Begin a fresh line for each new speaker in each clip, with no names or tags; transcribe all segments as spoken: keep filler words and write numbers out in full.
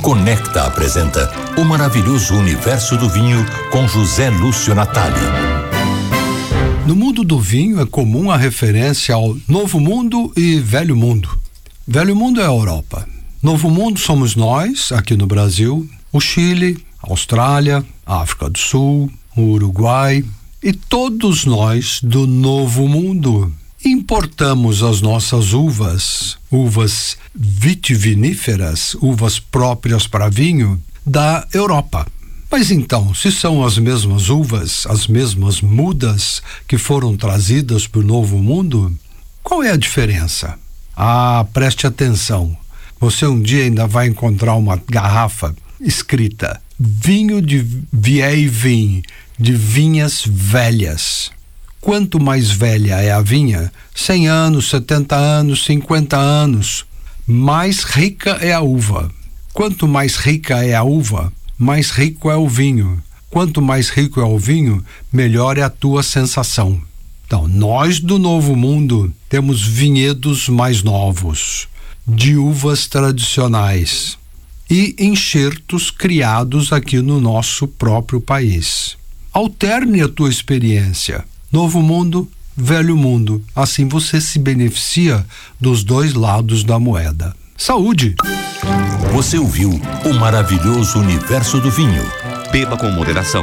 Conecta apresenta O Maravilhoso Universo do Vinho com José Lúcio Natali.
No mundo do vinho é comum a referência ao Novo Mundo e Velho Mundo. Velho Mundo é a Europa. Novo Mundo somos nós, aqui no Brasil, o Chile, a Austrália, a África do Sul, o Uruguai e todos nós do Novo Mundo. Importamos as nossas uvas, uvas vitiviníferas, uvas próprias para vinho, da Europa. Mas então, se são as mesmas uvas, as mesmas mudas que foram trazidas para o Novo Mundo, qual é a diferença? Ah, preste atenção. Você um dia ainda vai encontrar uma garrafa escrita vinho de Vieille Vigne, de vinhas velhas. Quanto mais velha é a vinha, cem anos, setenta anos, cinquenta anos, mais rica é a uva. Quanto mais rica é a uva, mais rico é o vinho. Quanto mais rico é o vinho, melhor é a tua sensação. Então, nós do Novo Mundo temos vinhedos mais novos, de uvas tradicionais e enxertos criados aqui no nosso próprio país. Alterne a tua experiência. Novo Mundo, Velho Mundo. Assim você se beneficia dos dois lados da moeda. Saúde!
Você ouviu O Maravilhoso Universo do Vinho.
Beba com moderação.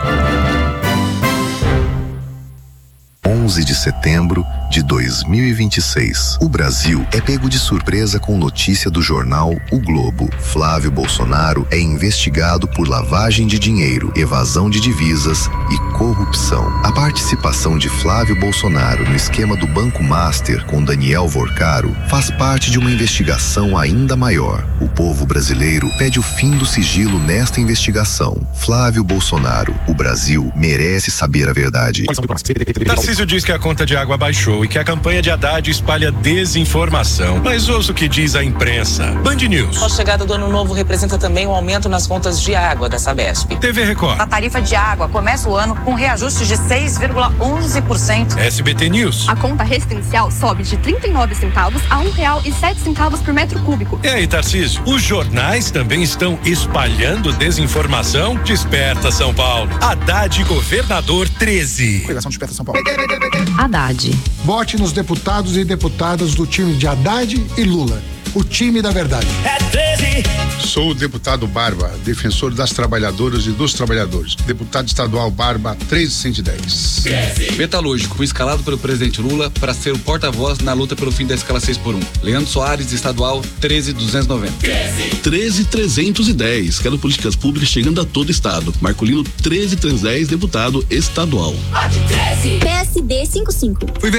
onze de setembro de dois mil e vinte e seis. O Brasil é pego de surpresa com notícia do jornal O Globo. Flávio Bolsonaro é investigado por lavagem de dinheiro, evasão de divisas e corrupção. A participação de Flávio Bolsonaro no esquema do Banco Master com Daniel Vorcaro faz parte de uma investigação ainda maior. O povo brasileiro pede o fim do sigilo nesta investigação. Flávio Bolsonaro, o Brasil merece saber a verdade.
Tarcísio diz que a conta de água baixou e que a campanha de Haddad espalha desinformação. Mas ouça o que diz a imprensa. Band News.
A chegada do ano novo representa também um aumento nas contas de água da Sabesp.
T V Record.
A tarifa de água começa o ano com reajuste de seis vírgula onze por cento.
S B T News.
A conta residencial sobe de trinta e nove centavos a um real e sete centavos por metro cúbico.
E aí, Tarcísio? Os jornais também estão espalhando desinformação? Desperta, São Paulo. Haddad, governador treze.
Redação Desperta, São Paulo.
Haddad.
Vote nos deputados e deputadas do time de Haddad e Lula. O time da verdade.
É treze.
Sou o deputado Barba, defensor das trabalhadoras e dos trabalhadores. Deputado estadual Barba, treze cento e dez.
Metalúrgico, escalado pelo presidente Lula para ser o porta-voz na luta pelo fim da escala seis por um. Leandro Soares, estadual, treze mil duzentos e noventa.
treze mil trezentos e dez. Quero políticas públicas chegando a todo estado. Marcolino, treze mil trezentos e dez, deputado estadual.
P S D cinquenta e cinco.